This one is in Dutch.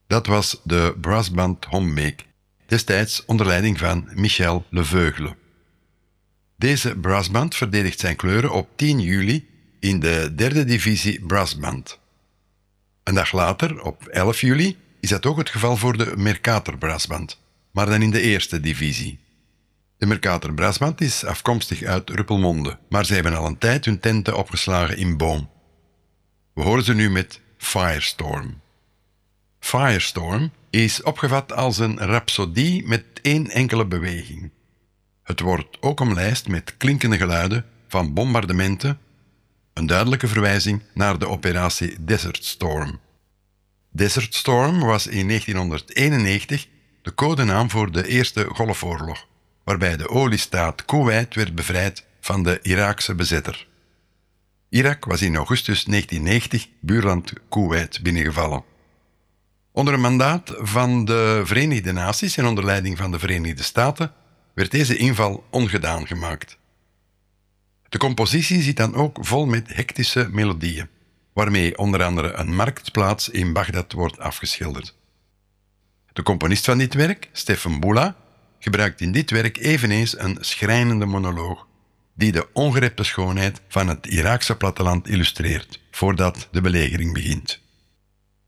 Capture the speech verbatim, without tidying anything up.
Dat was de brassband Hombeke, destijds onder leiding van Michel Leveugle. Deze brassband verdedigt zijn kleuren op tien juli in de derde divisie brassband. Een dag later, op elf juli, is dat ook het geval voor de Mercator brassband, maar dan in de eerste divisie. De Mercator brassband is afkomstig uit Ruppelmonde, maar ze hebben al een tijd hun tenten opgeslagen in Boom. We horen ze nu met Firestorm. Firestorm is opgevat als een rhapsodie met één enkele beweging. Het wordt ook omlijst met klinkende geluiden van bombardementen, een duidelijke verwijzing naar de operatie Desert Storm. Desert Storm was in negentienhonderdeenennegentig de codenaam voor de Eerste Golfoorlog, waarbij de oliestaat Koeweit werd bevrijd van de Iraakse bezetter. Irak was in augustus negentiennegentig buurland Koeweit binnengevallen. Onder een mandaat van de Verenigde Naties en onder leiding van de Verenigde Staten werd deze inval ongedaan gemaakt. De compositie zit dan ook vol met hectische melodieën, waarmee onder andere een marktplaats in Bagdad wordt afgeschilderd. De componist van dit werk, Stephen Bula, gebruikt in dit werk eveneens een schrijnende monoloog die de ongerepte schoonheid van het Iraakse platteland illustreert voordat de belegering begint.